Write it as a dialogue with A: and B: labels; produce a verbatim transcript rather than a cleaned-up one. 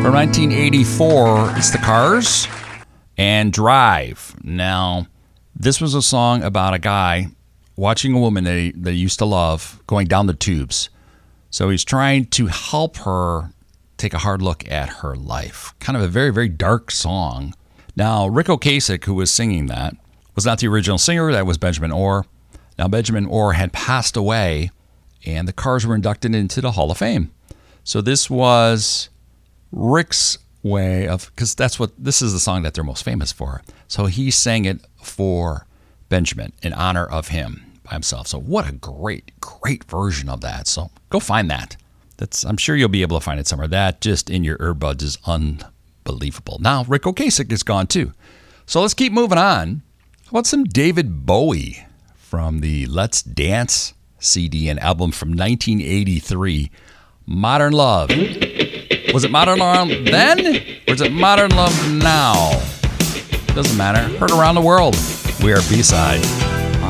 A: From nineteen eighty-four, it's the Cars and Drive. Now, this was a song about a guy watching a woman that he, that he used to love going down the tubes. So he's trying to help her take a hard look at her life. Kind of a very, very dark song. Now, Ric Ocasek, who was singing that, was not the original singer. That was Benjamin Orr. Now, Benjamin Orr had passed away, and the Cars were inducted into the Hall of Fame. So this was Rick's way of, because that's what, this is the song that they're most famous for. So he sang it for Benjamin in honor of him by himself. So what a great, great version of that. So go find that. That's, I'm sure you'll be able to find it somewhere. That just in your earbuds is unbelievable. Now, Ric Ocasek is gone too. So let's keep moving on. How about some David Bowie from the Let's Dance C D and album from nineteen eighty-three, Modern Love. Was it Modern Love then, or is it Modern Love now? Doesn't matter. Heard around the world. We are B-Side.